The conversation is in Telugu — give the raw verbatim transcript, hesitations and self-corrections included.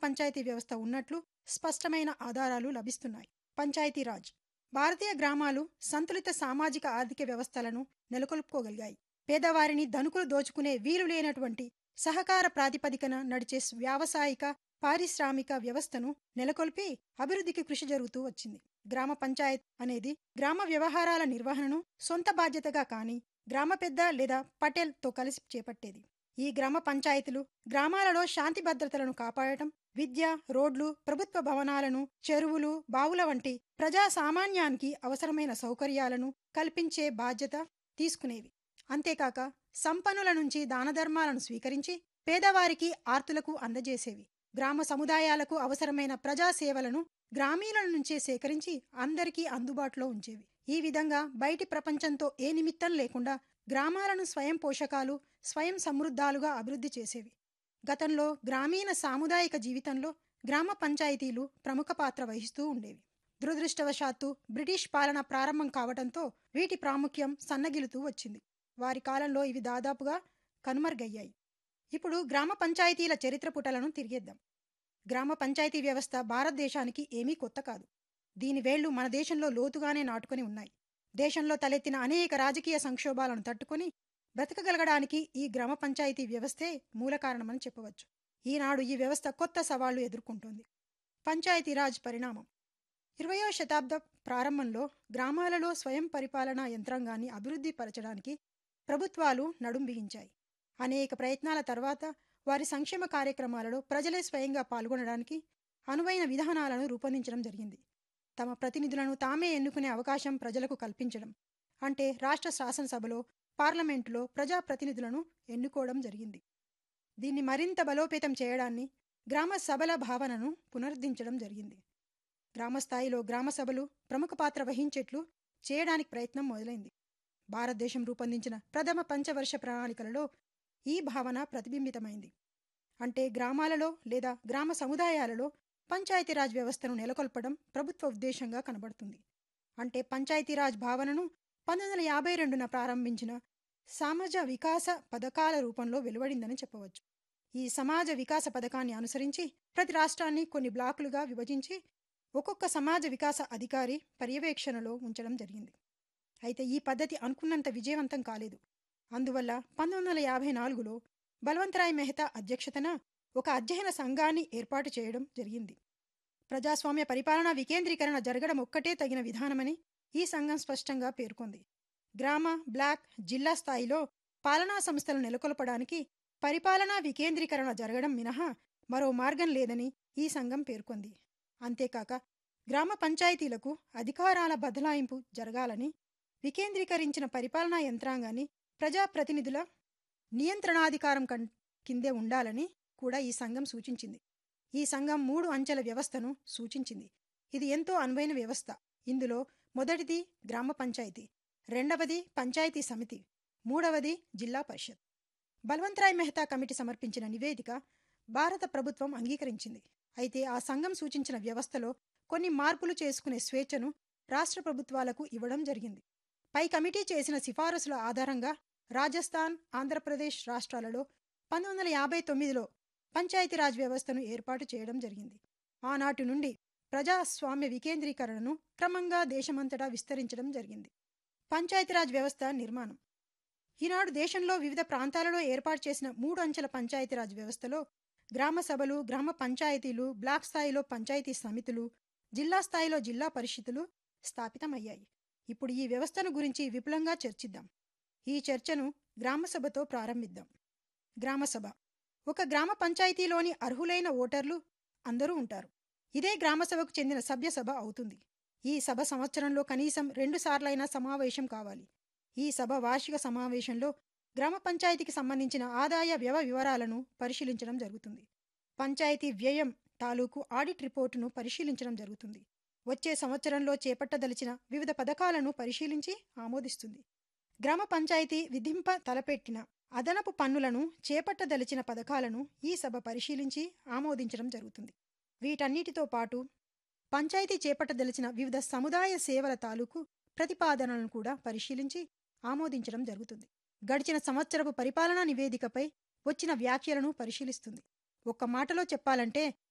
పంచాయతీ వ్యవస్థ ఉన్నట్లు స్పష్టమైన ఆధారాలు లభిస్తున్నాయి. పంచాయతీరాజ్ భారతీయ గ్రామాలు సంతులిత సామాజిక ఆర్థిక వ్యవస్థలను నెలకొల్పుకోగలిగాయి. పేదవారిని ధనికులు దోచుకునే వీలు లేనటువంటి సహకార ప్రాతిపదికన నడిచే వ్యావసాయిక పారిశ్రామిక వ్యవస్థను నెలకొల్పి అభివృద్ధికి కృషి జరుగుతూ వచ్చింది. గ్రామ పంచాయత్ అనేది గ్రామ వ్యవహారాల నిర్వహణను సొంత బాధ్యతగా కానీ గ్రామ పెద్ద లేదా పటేల్ తో కలిసి చేపట్టేది. ఈ గ్రామ పంచాయతీలు గ్రామాలలో శాంతి భద్రతలను కాపాడటం, విద్య, రోడ్లు, ప్రభుత్వ భవనాలను, చెరువులు, బావుల వంటి ప్రజా సామాన్యానికి అవసరమైన సౌకర్యాలను కల్పించే బాధ్యత తీసుకునేవి. అంతేకాక సంపన్నుల నుంచి దానధర్మాలను స్వీకరించి పేదవారికి, ఆర్తులకు అందజేసేవి. గ్రామ సముదాయాలకు అవసరమైన ప్రజాసేవలను గ్రామీణుల నుంచే సేకరించి అందరికీ అందుబాటులో ఉంచేవి. ఈ విధంగా బయటి ప్రపంచంతో ఏ నిమిత్తం లేకుండా గ్రామాలను స్వయం పోషకాలు, స్వయం సమృద్ధాలుగా అభివృద్ధి చేసేవి. గతంలో గ్రామీణ సాముదాయిక జీవితంలో గ్రామ పంచాయతీలు ప్రముఖ పాత్ర వహిస్తూ ఉండేవి. దురదృష్టవశాత్తు బ్రిటిష్ పాలన ప్రారంభం కావడంతో వీటి ప్రాముఖ్యం సన్నగిలుతూ వచ్చింది. వారి కాలంలో ఇవి దాదాపుగా కనుమరుగయ్యాయి. ఇప్పుడు గ్రామ పంచాయతీల చరిత్ర పుటలను తిరిగేద్దాం. గ్రామ పంచాయతీ వ్యవస్థ భారతదేశానికి ఏమీ కొత్త కాదు. దీని వేళ్లు మన దేశంలో లోతుగానే నాటుకొని ఉన్నాయి. దేశంలో తలెత్తిన అనేక రాజకీయ సంక్షోభాలను తట్టుకొని బ్రతకగలగడానికి ఈ గ్రామ పంచాయతీ వ్యవస్థే మూల కారణమని చెప్పవచ్చు. ఈనాడు ఈ వ్యవస్థ కొత్త సవాళ్లు ఎదుర్కొంటోంది. పంచాయతీరాజ్ పరిణామం ఇరవయో శతాబ్ద ప్రారంభంలో గ్రామాలలో స్వయం పరిపాలనా యంత్రాంగాన్ని అభివృద్ధి పరచడానికి ప్రభుత్వాలు నడుం బిగించాయి. అనేక ప్రయత్నాల తర్వాత వారి సంక్షేమ కార్యక్రమాలలో ప్రజలే స్వయంగా పాల్గొనడానికి అనువైన విధానాలను రూపొందించడం జరిగింది. తమ ప్రతినిధులను తామే ఎన్నుకునే అవకాశం ప్రజలకు కల్పించడం అంటే రాష్ట్ర శాసనసభలో, పార్లమెంటులో ప్రజాప్రతినిధులను ఎన్నుకోవడం జరిగింది. దీన్ని మరింత బలోపేతం చేయడాన్ని గ్రామ సభల భావనను పునరుద్ధరించడం జరిగింది. గ్రామస్థాయిలో గ్రామ సభలు ప్రముఖ పాత్ర వహించేట్లు చేయడానికి ప్రయత్నం మొదలైంది. భారతదేశం రూపొందించిన ప్రథమ పంచవర్ష ప్రణాళికలలో ఈ భావన ప్రతిబింబితమైంది. అంటే గ్రామాలలో లేదా గ్రామ సముదాయాలలో పంచాయతీరాజ్ వ్యవస్థను నెలకొల్పడం ప్రభుత్వ ఉద్దేశంగా కనబడుతుంది. అంటే పంచాయతీరాజ్ భావనను పంతొమ్మిది వందల యాభై రెండున ప్రారంభించిన సమాజ వికాస పథకాల రూపంలో వెలువడిందని చెప్పవచ్చు. ఈ సమాజ వికాస పథకాన్ని అనుసరించి ప్రతి రాష్ట్రాన్ని కొన్ని బ్లాకులుగా విభజించి ఒక్కొక్క సమాజ వికాస అధికారి పర్యవేక్షణలో ఉంచడం జరిగింది. అయితే ఈ పద్ధతి అనుకున్నంత విజయవంతం కాలేదు. అందువల్ల పంతొమ్మిది వందల యాభై నాలుగులో బల్వంతరాయ్ మెహతా అధ్యక్షతన ఒక అధ్యయన సంఘాన్ని ఏర్పాటు చేయడం జరిగింది. ప్రజాస్వామ్య పరిపాలనా వికేంద్రీకరణ జరగడం ఒక్కటే తగిన విధానమని ఈ సంఘం స్పష్టంగా పేర్కొంది. గ్రామ, బ్లాక్, జిల్లా స్థాయిలో పాలనా సంస్థలు నెలకొల్పడానికి పరిపాలనా వికేంద్రీకరణ జరగడం మినహా మరో మార్గం లేదని ఈ సంఘం పేర్కొంది. అంతేకాక గ్రామ పంచాయతీలకు అధికారాల బదలాయింపు జరగాలని, వికేంద్రీకరించిన పరిపాలనా యంత్రాంగాన్ని ప్రజాప్రతినిధుల నియంత్రణాధికారం కిందే ఉండాలని కూడా ఈ సంఘం సూచించింది. ఈ సంఘం మూడు అంచెల వ్యవస్థను సూచించింది. ఇది ఎంతో అనువైన వ్యవస్థ. ఇందులో మొదటిది గ్రామ పంచాయతీ, రెండవది పంచాయతీ సమితి, మూడవది జిల్లా పరిషత్. బల్వంతరాయ్ మెహతా కమిటీ సమర్పించిన నివేదిక భారత ప్రభుత్వం అంగీకరించింది. అయితే ఆ సంఘం సూచించిన వ్యవస్థలో కొన్ని మార్పులు చేసుకునే స్వేచ్ఛను రాష్ట్ర ప్రభుత్వాలకు ఇవ్వడం జరిగింది. పై కమిటీ చేసిన సిఫారసుల ఆధారంగా రాజస్థాన్, ఆంధ్రప్రదేశ్ రాష్ట్రాలలో పంతొమ్మిది వందల యాభై తొమ్మిదిలో పంచాయతీరాజ్ వ్యవస్థను ఏర్పాటు చేయడం జరిగింది. ఆనాటి నుండి ప్రజాస్వామ్య వికేంద్రీకరణను క్రమంగా దేశమంతటా విస్తరించడం జరిగింది. పంచాయతీరాజ్ వ్యవస్థ నిర్మాణం ఈనాడు దేశంలో వివిధ ప్రాంతాలలో ఏర్పాటు చేసిన మూడు అంచెల పంచాయతీరాజ్ వ్యవస్థలో గ్రామ సభలు, గ్రామ పంచాయతీలు, బ్లాక్ స్థాయిలో పంచాయతీ సమితులు, జిల్లా స్థాయిలో జిల్లా పరిషత్తులు స్థాపితమయ్యాయి. ఇప్పుడు ఈ వ్యవస్థను గురించి విపులంగా చర్చిద్దాం. ఈ చర్చను గ్రామసభతో ప్రారంభిద్దాం. గ్రామసభ ఒక గ్రామ పంచాయతీలోని అర్హులైన ఓటర్లు అందరూ ఉంటారు. ఇదే గ్రామసభకు చెందిన సభ్యసభ అవుతుంది. ఈ సభ సంవత్సరంలో కనీసం రెండు సార్లైనా సమావేశం కావాలి. ఈ సభ వార్షిక సమావేశంలో గ్రామ పంచాయతీకి సంబంధించిన ఆదాయ వ్యయ వివరాలను పరిశీలించడం జరుగుతుంది. పంచాయతీ వ్యయం తాలూకు ఆడిట్ రిపోర్టును పరిశీలించడం జరుగుతుంది. వచ్చే సంవత్సరంలో చేపట్టదలిచిన వివిధ పథకాలను పరిశీలించి ఆమోదిస్తుంది. గ్రామ పంచాయతీ విధింప తలపెట్టిన అదనపు పన్నులను, చేపట్టదలిచిన పథకాలను ఈ సభ పరిశీలించి ఆమోదించడం జరుగుతుంది. వీటన్నిటితో పాటు పంచాయతీ చేపట్టదలిచిన వివిధ సముదాయ సేవల తాలూకు ప్రతిపాదనలను కూడా పరిశీలించి ఆమోదించడం జరుగుతుంది. గడిచిన సంవత్సరపు పరిపాలనా నివేదికపై వచ్చిన వ్యాఖ్యలను పరిశీలిస్తుంది. ఒక్క మాటలో చెప్పాలంటే